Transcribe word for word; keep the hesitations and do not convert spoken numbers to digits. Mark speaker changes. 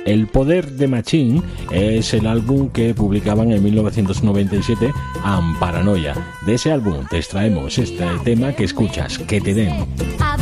Speaker 1: El Poder de Machine es el álbum que publicaban en mil novecientos noventa y siete Amparanoia. De ese álbum te extraemos este tema que escuchas, Que te den.